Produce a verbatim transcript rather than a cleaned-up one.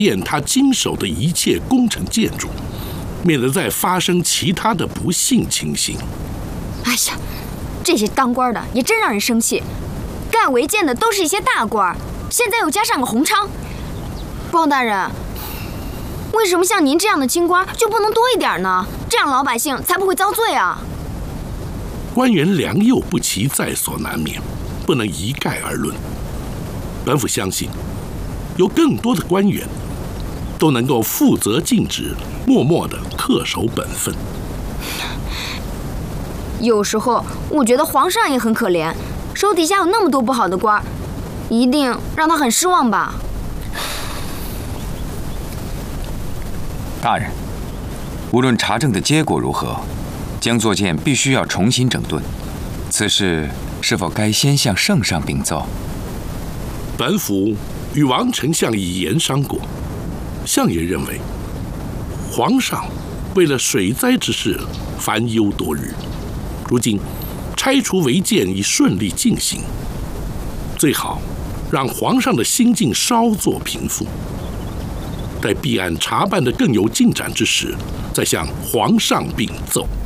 验他经手的一切工程建筑，免得再发生其他的不幸情形。 哎呀，这些当官的也真让人生气，盖违建的都是一些大官，现在又加上个洪昌。包大人，为什么像您这样的清官就不能多一点呢？这样老百姓才不会遭罪啊！ 官员良莠不齐在所难免，不能一概而论。本府相信，有更多的官员都能够负责尽职，默默地恪守本分。 有时候我觉得皇上也很可怜，手底下有那么多不好的官，一定让他很失望吧。 大人，无论查证的结果如何，江作谏必须要重新整顿。此事是否该先向圣上禀奏？ 本府与王丞相已研商过，相爷认为，皇上为了水灾之事烦忧多日，如今拆除违建已顺利进行，最好让皇上的心境稍作平复。待弊案查办的更有进展之时，再向皇上禀奏。